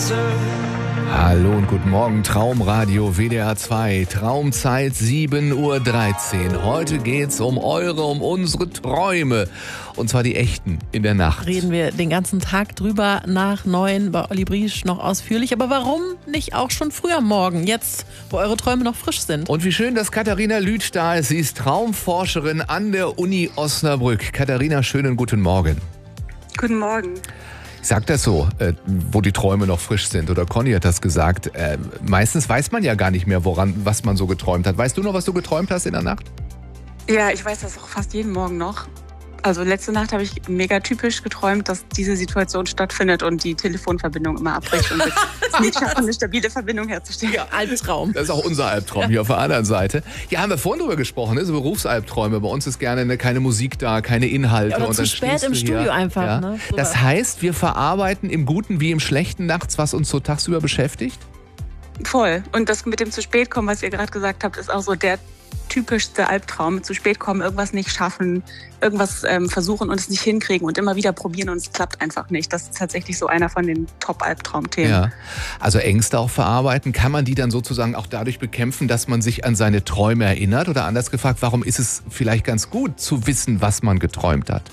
Hallo und guten Morgen, Traumradio WDR 2, Traumzeit 7:13 Uhr. Heute geht's um unsere Träume. Und zwar die echten in der Nacht. Reden wir den ganzen Tag drüber nach 9 bei Olli Briesch noch ausführlich. Aber warum nicht auch schon früh am Morgen, jetzt, wo eure Träume noch frisch sind? Und wie schön, dass Katharina Lüth da ist. Sie ist Traumforscherin an der Uni Osnabrück. Katharina, schönen guten Morgen. Guten Morgen. Sagt das so, wo die Träume noch frisch sind? Oder Conny hat das gesagt. Meistens weiß man ja gar nicht mehr, was man so geträumt hat. Weißt du noch, was du geträumt hast in der Nacht? Ja, ich weiß das auch fast jeden Morgen noch. Also letzte Nacht habe ich mega typisch geträumt, dass diese Situation stattfindet und die Telefonverbindung immer abbricht und es nicht schaffen, eine stabile Verbindung herzustellen. Ja, Albtraum. Das ist auch unser Albtraum hier auf der anderen Seite. Ja, haben wir vorhin drüber gesprochen, ne? So Berufsalbtraume. Bei uns ist gerne keine Musik da, keine Inhalte. Ja, oder und zu dann spät im hier. Studio einfach. Ja. Ne? Das heißt, wir verarbeiten im Guten wie im Schlechten nachts, was uns so tagsüber beschäftigt? Voll. Und das mit dem zu spät kommen, was ihr gerade gesagt habt, ist auch so der typischste Albtraum. Zu spät kommen, irgendwas nicht schaffen, irgendwas versuchen und es nicht hinkriegen und immer wieder probieren und es klappt einfach nicht. Das ist tatsächlich so einer von den Top-Albtraumthemen. Ja, also Ängste auch verarbeiten. Kann man die dann sozusagen auch dadurch bekämpfen, dass man sich an seine Träume erinnert? Oder anders gefragt, warum ist es vielleicht ganz gut zu wissen, was man geträumt hat?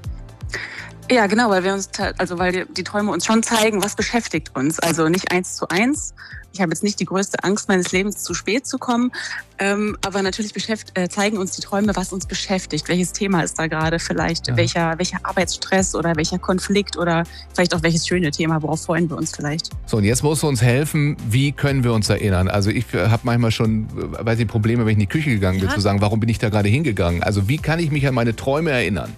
Ja, genau, weil die Träume uns schon zeigen, was beschäftigt uns. Also nicht 1:1. Ich habe jetzt nicht die größte Angst meines Lebens, zu spät zu kommen. Aber natürlich zeigen uns die Träume, was uns beschäftigt. Welches Thema ist da gerade vielleicht? Ja. Welcher Arbeitsstress oder welcher Konflikt oder vielleicht auch welches schöne Thema? Worauf freuen wir uns vielleicht? So, und jetzt musst du uns helfen. Wie können wir uns erinnern? Also ich habe manchmal schon, Probleme, wenn ich in die Küche gegangen bin, zu sagen, warum bin ich da gerade hingegangen? Also wie kann ich mich an meine Träume erinnern?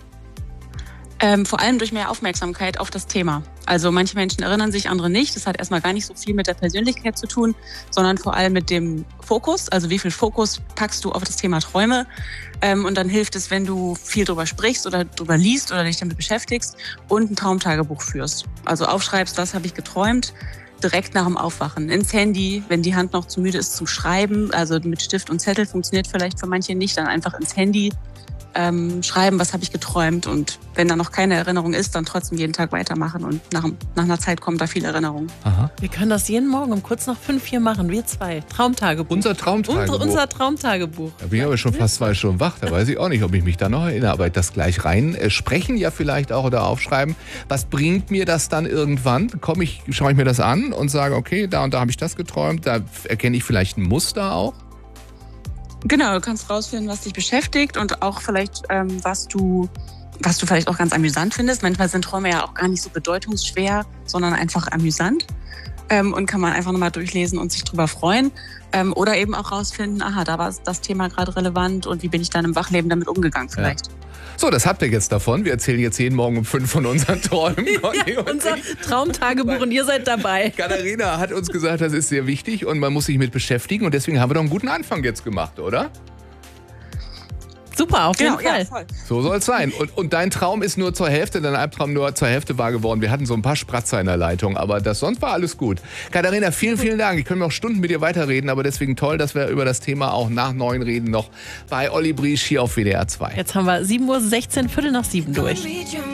Vor allem durch mehr Aufmerksamkeit auf das Thema. Also manche Menschen erinnern sich, andere nicht. Das hat erstmal gar nicht so viel mit der Persönlichkeit zu tun, sondern vor allem mit dem Fokus. Also wie viel Fokus packst du auf das Thema Träume? Und dann hilft es, wenn du viel drüber sprichst oder drüber liest oder dich damit beschäftigst und ein Traumtagebuch führst. Also aufschreibst, was habe ich geträumt, direkt nach dem Aufwachen. Ins Handy, wenn die Hand noch zu müde ist zum Schreiben, also mit Stift und Zettel funktioniert vielleicht für manche nicht, dann einfach ins Handy schreiben, was habe ich geträumt und wenn da noch keine Erinnerung ist, dann trotzdem jeden Tag weitermachen und nach einer Zeit kommt da viel Erinnerung. Aha. Wir können das jeden Morgen um kurz nach 5 hier machen, wir zwei. Traumtagebuch. Unser Traumtagebuch. Unser Traumtagebuch. Da bin ich aber schon fast 2 Stunden wach, da weiß ich auch nicht, ob ich mich da noch erinnere, aber das gleich rein sprechen ja vielleicht auch oder aufschreiben. Was bringt mir das dann irgendwann? Schaue ich mir das an und sage, okay, da und da habe ich das geträumt, da erkenne ich vielleicht ein Muster auch? Genau, du kannst rausfinden, was dich beschäftigt und auch vielleicht, was du vielleicht auch ganz amüsant findest. Manchmal sind Träume ja auch gar nicht so bedeutungsschwer, sondern einfach amüsant. Und kann man einfach nochmal durchlesen und sich drüber freuen. Oder eben auch rausfinden, aha, da war das Thema gerade relevant und wie bin ich dann im Wachleben damit umgegangen vielleicht. Ja. So, das habt ihr jetzt davon. Wir erzählen jetzt jeden Morgen um 5 von unseren Träumen. Ja, unser Traumtagebuch und ihr seid dabei. Katharina hat uns gesagt, das ist sehr wichtig und man muss sich mit beschäftigen und deswegen haben wir doch einen guten Anfang jetzt gemacht, oder? Super, auf jeden Fall. Ja, voll. So soll es sein. Und dein Traum ist nur zur Hälfte, dein Albtraum nur zur Hälfte wahr geworden. Wir hatten so ein paar Spratzer in der Leitung, aber sonst war alles gut. Katharina, vielen, vielen Dank. Ich könnte noch Stunden mit dir weiterreden, aber deswegen toll, dass wir über das Thema auch nach 9 reden, noch bei Olli Briesch hier auf WDR 2. Jetzt haben wir 7:16 Uhr, 7:15 durch.